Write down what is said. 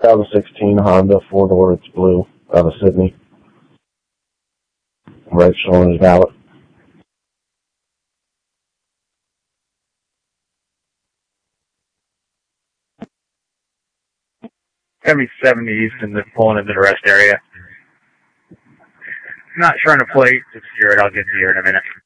2016 Honda 4-door, it's blue, out of Sydney. Right, showing is valid. Gonna be 70 East and then pulling into the rest area. Not showing a plate, just here, I'll get to you in a minute.